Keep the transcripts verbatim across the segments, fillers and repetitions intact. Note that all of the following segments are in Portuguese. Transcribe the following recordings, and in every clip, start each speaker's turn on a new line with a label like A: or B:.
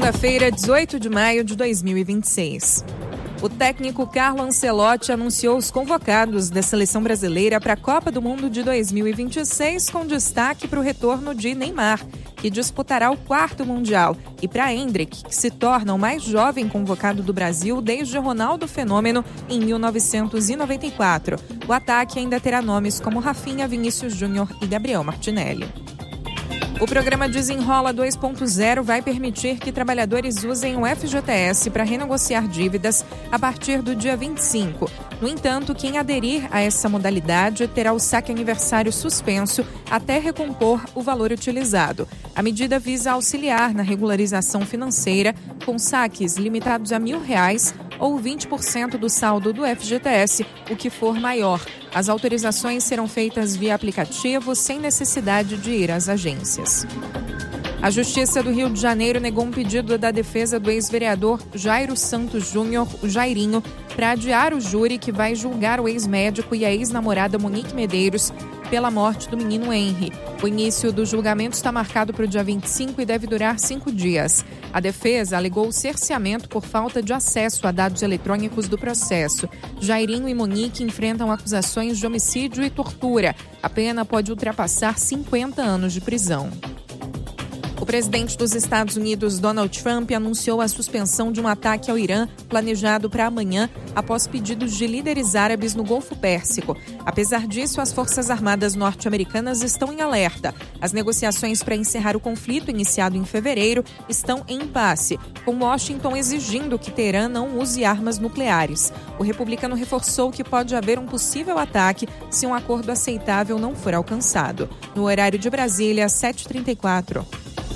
A: Segunda-feira, dezoito de maio de dois mil e vinte e seis. O técnico Carlo Ancelotti anunciou os convocados da seleção brasileira para a Copa do Mundo de dois mil e vinte e seis, com destaque para o retorno de Neymar, que disputará o quarto Mundial, e para Endrick, que se torna o mais jovem convocado do Brasil desde Ronaldo Fenômeno em mil novecentos e noventa e quatro. O ataque ainda terá nomes como Rafinha, Vinícius Júnior e Gabriel Martinelli. O programa Desenrola dois ponto zero vai permitir que trabalhadores usem o F G T S para renegociar dívidas a partir do dia vinte e cinco. No entanto, quem aderir a essa modalidade terá o saque aniversário suspenso até recompor o valor utilizado. A medida visa auxiliar na regularização financeira com saques limitados a mil reais ou vinte por cento do saldo do F G T S, o que for maior. As autorizações serão feitas via aplicativo, sem necessidade de ir às agências. A Justiça do Rio de Janeiro negou um pedido da defesa do ex-vereador Jairo Santos Júnior, o Jairinho, para adiar o júri que vai julgar o ex-médico e a ex-namorada Monique Medeiros pela morte do menino Henry. O início do julgamento está marcado para o dia vinte e cinco e deve durar cinco dias. A defesa alegou cerceamento por falta de acesso a dados eletrônicos do processo. Jairinho e Monique enfrentam acusações de homicídio e tortura. A pena pode ultrapassar cinquenta anos de prisão. O presidente dos Estados Unidos, Donald Trump, anunciou a suspensão de um ataque ao Irã planejado para amanhã após pedidos de líderes árabes no Golfo Pérsico. Apesar disso, as Forças Armadas norte-americanas estão em alerta. As negociações para encerrar o conflito, iniciado em fevereiro, estão em impasse, com Washington exigindo que Teherã não use armas nucleares. O republicano reforçou que pode haver um possível ataque se um acordo aceitável não for alcançado. No horário de Brasília, sete e trinta e quatro.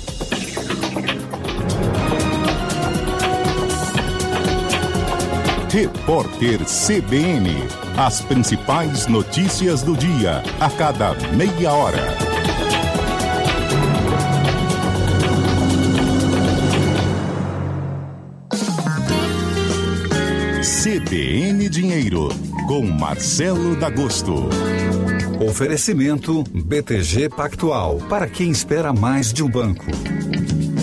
B: Repórter C B N. As principais notícias do dia, a cada meia hora. C B N Dinheiro, com Marcelo D'Agosto.
C: Oferecimento B T G Pactual, para quem espera mais de um banco.